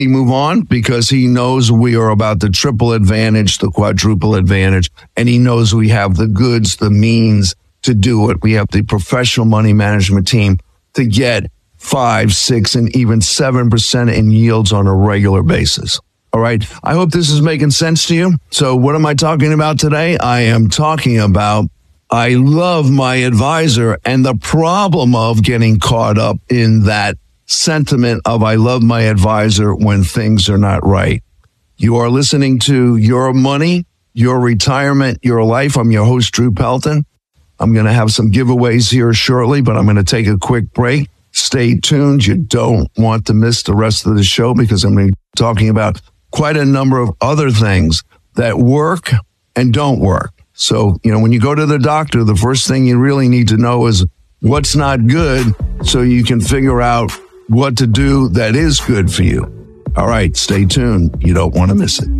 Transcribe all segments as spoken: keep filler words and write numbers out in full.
He move on because he knows we are about the triple advantage, the quadruple advantage, and he knows we have the goods, the means to do it. We have the professional money management team to get five, six, and even seven percent in yields on a regular basis. All right. I hope this is making sense to you. So what am I talking about today? I am talking about I love my advisor and the problem of getting caught up in that sentiment of I love my advisor when things are not right. You are listening to Your Money, Your Retirement, Your Life. I'm your host, Drew Pelton. I'm going to have some giveaways here shortly, but I'm going to take a quick break. Stay tuned. You don't want to miss the rest of the show because I'm going to be talking about quite a number of other things that work and don't work. So, you know, when you go to the doctor, the first thing you really need to know is what's not good so you can figure out what to do that is good for you. All right, stay tuned. You don't want to miss it.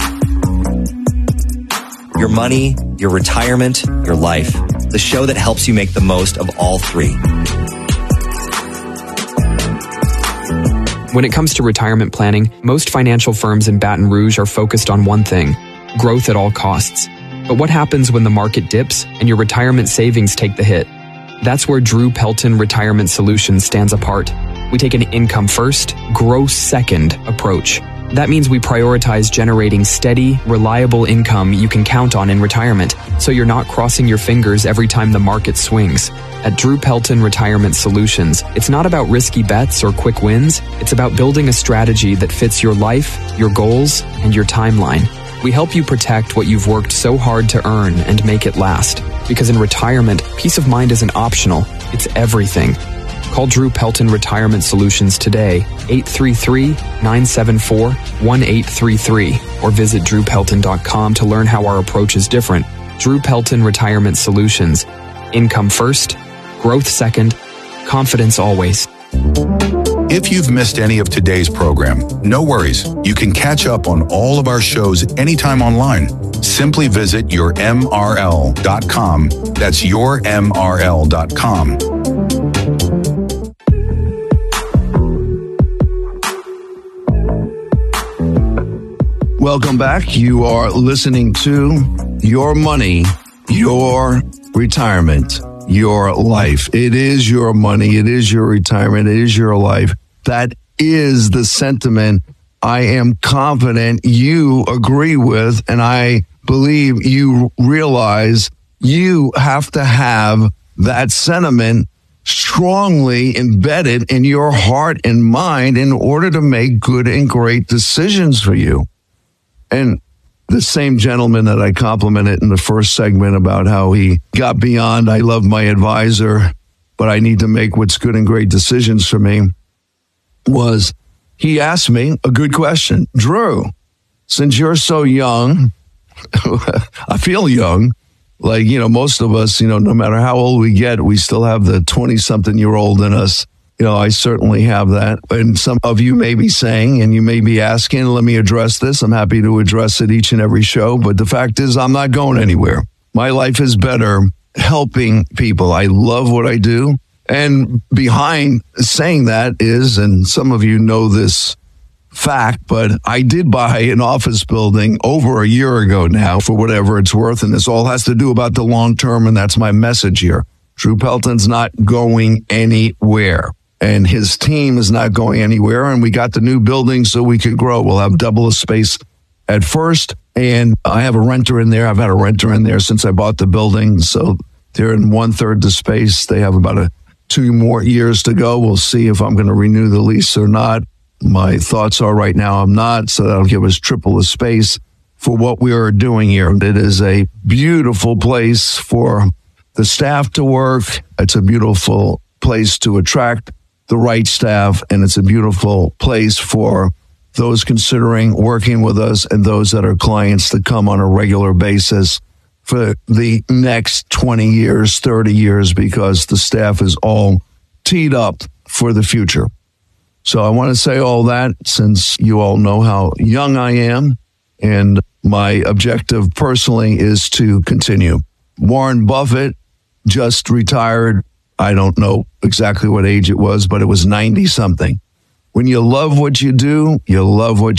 Your money, your retirement, your life. The show that helps you make the most of all three. When it comes to retirement planning, most financial firms in Baton Rouge are focused on one thing: growth at all costs. But what happens when the market dips and your retirement savings take the hit? That's where Drew Pelton Retirement Solutions stands apart. We take an income first, growth second approach. That means we prioritize generating steady, reliable income you can count on in retirement, so you're not crossing your fingers every time the market swings. At Drew Pelton Retirement Solutions, it's not about risky bets or quick wins. It's about building a strategy that fits your life, your goals, and your timeline. We help you protect what you've worked so hard to earn and make it last. Because in retirement, peace of mind isn't optional, it's everything. Call Drew Pelton Retirement Solutions today, eight three three, nine seven four, one eight three three, or visit drew pelton dot com to learn how our approach is different. Drew Pelton Retirement Solutions. Income first, growth second, confidence always. If you've missed any of today's program, no worries. You can catch up on all of our shows anytime online. Simply visit your m r l dot com. That's your m r l dot com. Welcome back. You are listening to Your Money, Your Retirement, Your Life. It is your money. It is your retirement. It is your life. That is the sentiment I am confident you agree with, and I believe you realize you have to have that sentiment strongly embedded in your heart and mind in order to make good and great decisions for you. And the same gentleman that I complimented in the first segment about how he got beyond, I love my advisor, but I need to make what's good and great decisions for me, was he asked me a good question. Drew, since you're so young, I feel young, like, you know, most of us, you know, no matter how old we get, we still have the twenty-something-year-old in us. You know, I certainly have that. And some of you may be saying, and you may be asking, let me address this. I'm happy to address it each and every show. But the fact is, I'm not going anywhere. My life is better helping people. I love what I do. And behind saying that is, and some of you know this fact, but I did buy an office building over a year ago now for whatever it's worth. And this all has to do about the long term. And that's my message here. Drew Pelton's not going anywhere. And his team is not going anywhere. And we got the new building so we could grow. We'll have double the space at first. And I have a renter in there. I've had a renter in there since I bought the building. So they're in one third the space. They have about a two more years to go. We'll see if I'm going to renew the lease or not. My thoughts are right now I'm not. So that'll give us triple the space for what we are doing here. It is a beautiful place for the staff to work. It's a beautiful place to attract the right staff, and it's a beautiful place for those considering working with us and those that are clients to come on a regular basis for the next twenty years, thirty years, because the staff is all teed up for the future. So I want to say all that since you all know how young I am, and my objective personally is to continue. Warren Buffett just retired. I don't know exactly what age it was, but it was ninety something. When you love what you do, you love what